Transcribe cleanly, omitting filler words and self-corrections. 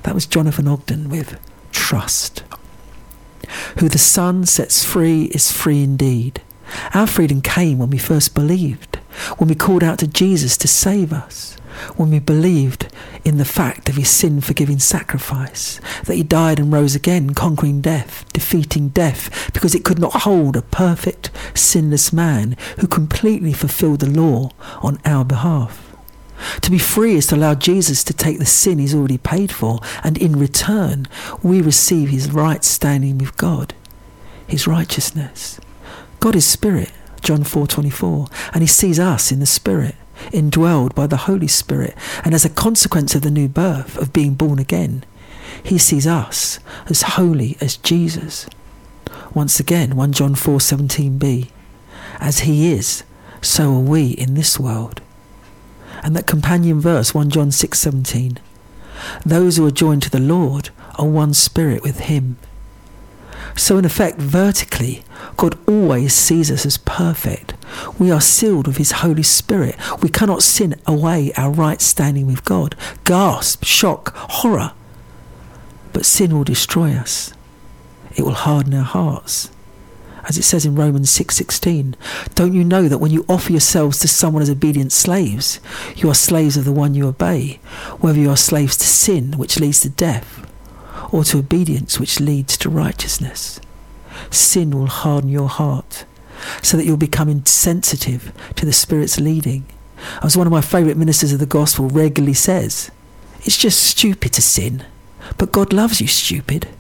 That was Jonathan Ogden with Trust. Who the Son sets free is free indeed. Our freedom came when we first believed, when we called out to Jesus to save us, when we believed in the fact of his sin-forgiving sacrifice, that he died and rose again, conquering death, defeating death, because it could not hold a perfect, sinless man who completely fulfilled the law on our behalf. To be free is to allow Jesus to take the sin he's already paid for, and in return we receive his right standing with God, his righteousness. God is spirit, John 4:24, and he sees us in the spirit, indwelled by the Holy Spirit, and as a consequence of the new birth, of being born again, he sees us as holy as Jesus. Once again, 1 John 4:17b, as he is, so are we in this world. And that companion verse, 1 John 6:17, those who are joined to the Lord are one spirit with him. So in effect, vertically, God always sees us as perfect. We are sealed with his Holy Spirit. We cannot sin away our right standing with God. Gasp, shock, horror. But sin will destroy us. It will harden our hearts. As it says in Romans 6:16, don't you know that when you offer yourselves to someone as obedient slaves, you are slaves of the one you obey, whether you are slaves to sin, which leads to death, or to obedience, which leads to righteousness. Sin will harden your heart so that you'll become insensitive to the Spirit's leading. As one of my favourite ministers of the gospel regularly says, it's just stupid to sin, but God loves you stupid.